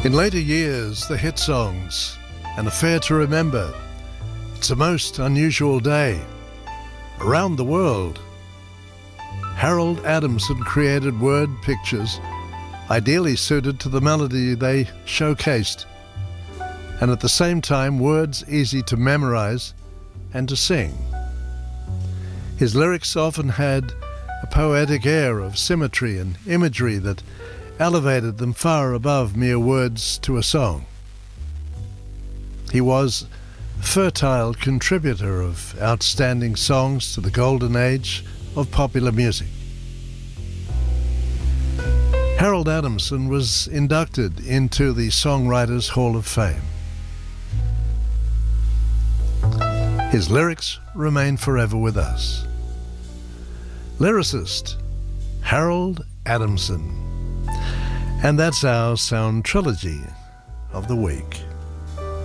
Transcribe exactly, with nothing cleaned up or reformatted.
In later years, the hit songs, An Affair to Remember, It's a Most Unusual Day, Around the World. Harold Adamson created word pictures ideally suited to the melody they showcased, and at the same time words easy to memorize and to sing. His lyrics often had a poetic air of symmetry and imagery that elevated them far above mere words to a song. He was a fertile contributor of outstanding songs to the golden age of popular music. Harold Adamson was inducted into the Songwriters Hall of Fame. His lyrics remain forever with us. Lyricist Harold Adamson. And that's our sound trilogy of the week.